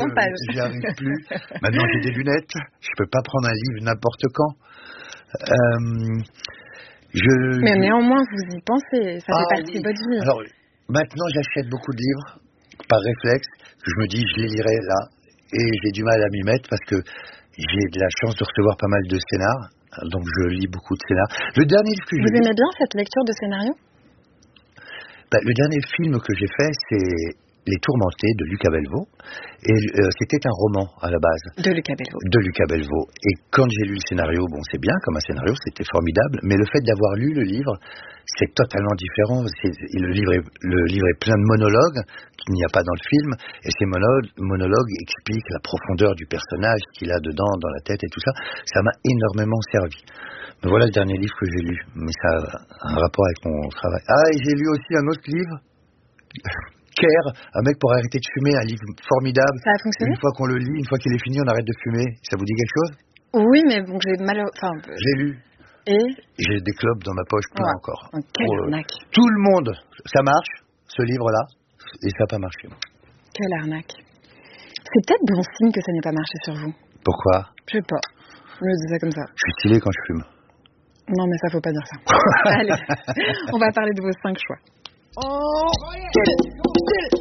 pages. J'y arrive plus. Maintenant, j'ai des lunettes. Je peux pas prendre un livre n'importe quand. Mais néanmoins, vous y pensez. Ça fait partie de votre vie. Alors, maintenant, j'achète beaucoup de livres par réflexe. Je me dis, je les lirai là. Et j'ai du mal à m'y mettre parce que j'ai de la chance de recevoir pas mal de scénars. Donc, je lis beaucoup de scénars. Le dernier livre que j'ai lu... Vous aimez bien cette lecture de scénario? Le dernier film que j'ai fait, c'est Les Tourmentés de Luc Abelvaux. Et c'était un roman à la base. De Luc Abelvaux. De Luc Abelvaux. Et quand j'ai lu le scénario, bon, c'est bien comme un scénario, c'était formidable. Mais le fait d'avoir lu le livre, c'est totalement différent. Le livre est plein de monologues qu'il n'y a pas dans le film. Et ces monologues expliquent la profondeur du personnage qu'il a dedans, dans la tête et tout ça. Ça m'a énormément servi. Mais voilà le dernier livre que j'ai lu. Mais ça a un rapport avec mon travail. Ah, et j'ai lu aussi un autre livre. Care, un mec pour arrêter de fumer, un livre formidable. Ça a fonctionné? Une fois qu'on le lit, une fois qu'il est fini, on arrête de fumer. Ça vous dit quelque chose? Oui, mais bon, j'ai J'ai lu. Et j'ai des clopes dans ma poche plein encore. Quelle arnaque. Tout le monde, ça marche, ce livre-là, et ça n'a pas marché. Quelle arnaque. C'est peut-être bon signe que ça n'ait pas marché sur vous. Pourquoi? Je sais pas. Je me dis ça comme ça. Je suis stylé quand je fume. Non, mais ça, faut pas dire ça. Allez, on va parler de vos 5 choix. Oh,